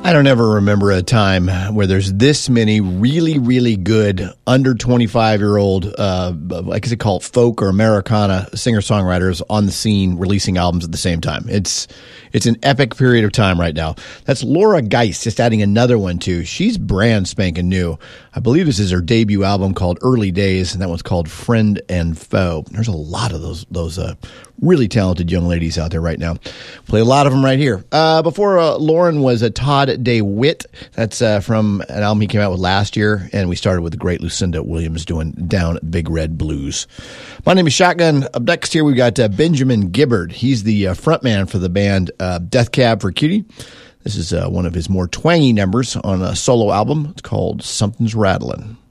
I don't ever remember a time where there's this many really, really good under 25-year-old, I guess they call it folk or Americana singer-songwriters on the scene releasing albums at the same time. It's an epic period of time right now. That's Laura Geist, just adding another one too. She's brand spanking new. I believe this is her debut album called Early Days, and that one's called Friend and Foe. There's a lot of those really talented young ladies out there right now. Play a lot of them right here. Before Lauren was Todd DeWitt. That's from an album he came out with last year, and we started with the great Lucinda Williams doing Down Big Red Blues. My name is Shotgun. Up next here, we've got Benjamin Gibbard. He's the frontman for the band Death Cab for Cutie. This is one of his more twangy numbers on a solo album. It's called Something's Rattling.